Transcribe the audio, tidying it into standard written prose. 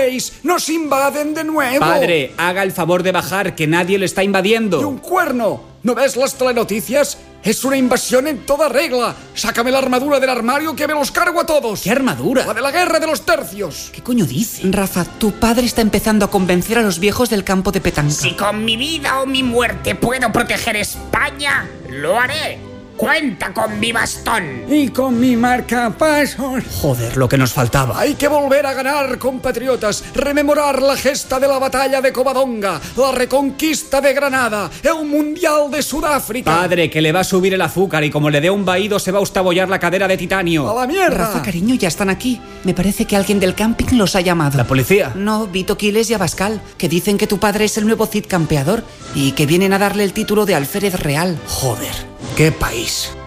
¡Nos invaden de nuevo! Padre, haga el favor de bajar, que nadie lo está invadiendo. ¡Y un cuerno! ¿No ves las telenoticias? ¡Es una invasión en toda regla! ¡Sácame la armadura del armario que me los cargo a todos! ¿Qué armadura? ¡La de la guerra de los tercios! ¿Qué coño dice? Rafa, tu padre está empezando a convencer a los viejos del campo de petanca. Si con mi vida o mi muerte puedo proteger España, lo haré. Cuenta con mi bastón. Y con mi marcapasos. Joder, lo que nos faltaba. Hay que volver a ganar, compatriotas. Rememorar la gesta de la batalla de Covadonga, la reconquista de Granada, el Mundial de Sudáfrica. Padre, que le va a subir el azúcar y como le dé un vaído se va a usted a bollar la cadera de titanio. ¡A la mierda! Rafa, cariño, ya están aquí. Me parece que alguien del camping los ha llamado. ¿La policía? No, Vito Quiles y Abascal, que dicen que tu padre es el nuevo Cid campeador y que vienen a darle el título de alférez real. Joder, qué país.